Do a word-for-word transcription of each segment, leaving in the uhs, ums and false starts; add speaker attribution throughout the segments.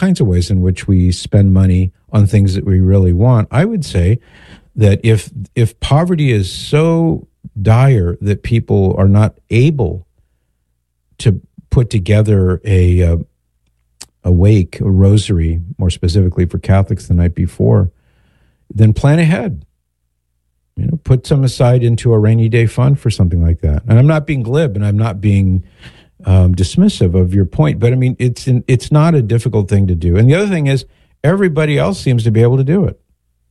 Speaker 1: kinds of ways in which we spend money on things that we really want. I would say that if if poverty is so dire that people are not able to put together a uh, a wake, a rosary, more specifically for Catholics the night before, then plan ahead. You know, put some aside into a rainy day fund for something like that. And I'm not being glib, and I'm not being um, dismissive of your point, but I mean, it's in, it's not a difficult thing to do. And the other thing is, everybody else seems to be able to do it.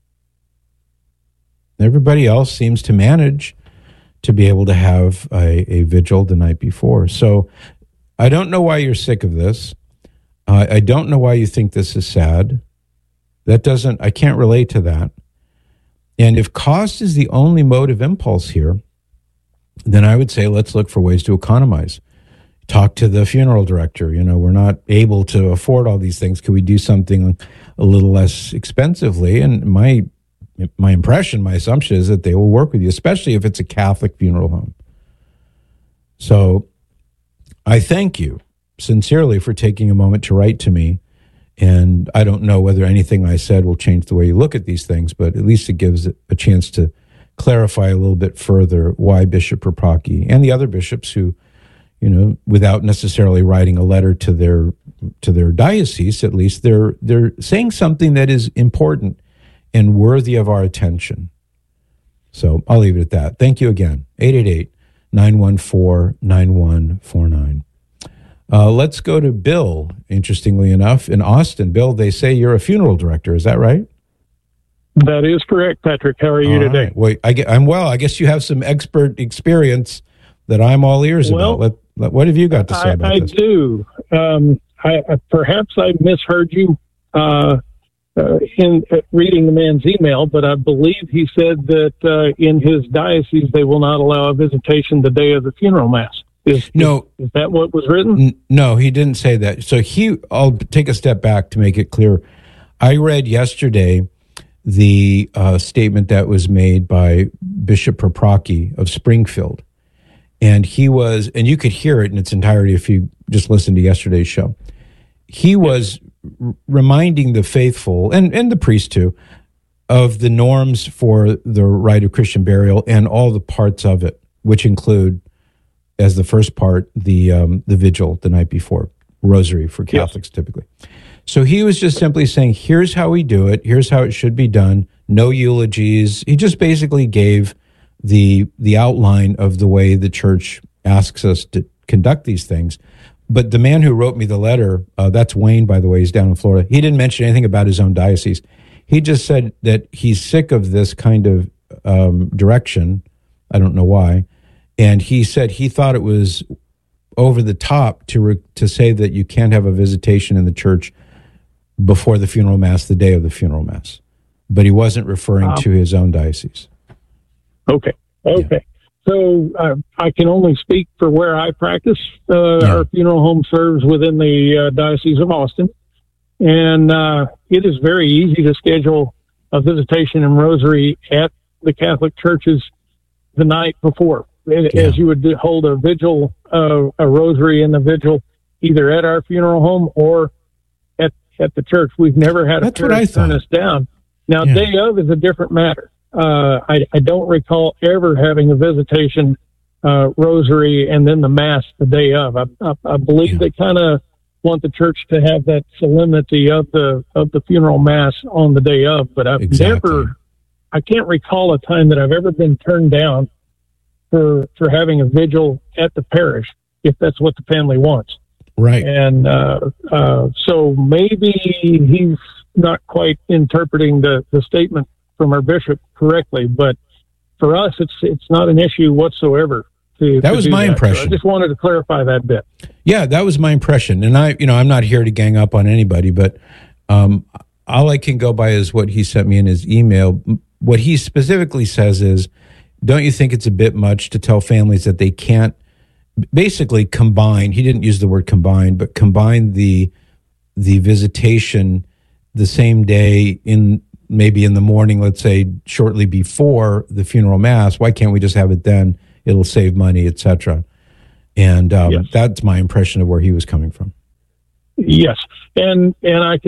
Speaker 1: Everybody else seems to manage to be able to have a, a vigil the night before. So I don't know why you're sick of this. Uh, I don't know why you think this is sad. That doesn't, I can't relate to that. And if cost is the only motive impulse here, then I would say let's look for ways to economize. Talk to the funeral director. You know, we're not able to afford all these things. Could we do something a little less expensively? And my my impression, my assumption is that they will work with you, especially if it's a Catholic funeral home. So I thank you sincerely for taking a moment to write to me. And I don't know whether anything I said will change the way you look at these things, but at least it gives a chance to clarify a little bit further why Bishop Propacki and the other bishops who, you know, without necessarily writing a letter to their to their diocese, at least they're they're saying something that is important and worthy of our attention. So I'll leave it at that. Thank you again. eight eight eight, nine one four, nine one four nine. Uh, let's go to Bill, interestingly enough, in Austin. Bill, they say you're a funeral director. Is that right?
Speaker 2: That is correct, Patrick. How are you
Speaker 1: all
Speaker 2: today?
Speaker 1: Right. Well, I get, I'm well. I guess you have some expert experience that I'm all ears
Speaker 2: well,
Speaker 1: about. Let, let, what have you got to say
Speaker 2: I,
Speaker 1: about
Speaker 2: I
Speaker 1: this?
Speaker 2: I do. Um, I, I, perhaps I misheard you uh, uh, in uh, reading the man's email, but I believe he said that uh, in his diocese they will not allow a visitation the day of the funeral mass. Is,
Speaker 1: no,
Speaker 2: is, is that what was written?
Speaker 1: N- no, he didn't say that. So he, I'll take a step back to make it clear. I read yesterday the uh, statement that was made by Bishop Propacki of Springfield. And he was, and you could hear it in its entirety if you just listened to yesterday's show. He was r- reminding the faithful, and, and the priest too, of the norms for the rite of Christian burial and all the parts of it, which include, as the first part, the um, the vigil the night before, rosary for Catholics yes. typically. So he was just simply saying, here's how we do it, here's how it should be done, no eulogies. He just basically gave the the outline of the way the church asks us to conduct these things. But the man who wrote me the letter, uh, that's Wayne, by the way, he's down in Florida, he didn't mention anything about his own diocese. He just said that he's sick of this kind of um, direction. I don't know why. And he said he thought it was over the top to re- to say that you can't have a visitation in the church before the funeral mass, the day of the funeral mass. But he wasn't referring wow. to his own diocese.
Speaker 2: Okay. Okay. Yeah. So uh, I can only speak for where I practice. Uh, yeah. Our funeral home serves within the uh, Diocese of Austin. And uh, it is very easy to schedule a visitation and rosary at the Catholic churches the night before. Yeah. As you would do, hold a vigil, uh, a rosary and a vigil, either at our funeral home or at at the church. We've never had
Speaker 1: That's
Speaker 2: a church turn us down. Now, yeah. day of is a different matter. Uh, I, I don't recall ever having a visitation, uh, rosary, and then the mass the day of. I, I, I believe yeah. they kind of want the church to have that solemnity of the of the funeral mass on the day of. But I've exactly. never, I can't recall a time that I've ever been turned down for for having a vigil at the parish, if that's what the family wants.
Speaker 1: Right.
Speaker 2: And uh, uh, so maybe he's not quite interpreting the, the statement from our bishop correctly, but for us, it's it's not an issue whatsoever. To,
Speaker 1: that
Speaker 2: to
Speaker 1: was my
Speaker 2: that.
Speaker 1: impression.
Speaker 2: So I just wanted to clarify that bit.
Speaker 1: Yeah, that was my impression. And I, you know, I'm not here to gang up on anybody, but um, all I can go by is what he sent me in his email. What he specifically says is, don't you think it's a bit much to tell families that they can't basically combine, he didn't use the word combine, but combine the the visitation the same day in maybe in the morning, let's say shortly before the funeral mass? Why can't we just have it then? It'll save money, et cetera. And um, yes. that's my impression of where he was coming from.
Speaker 2: Yes, and and I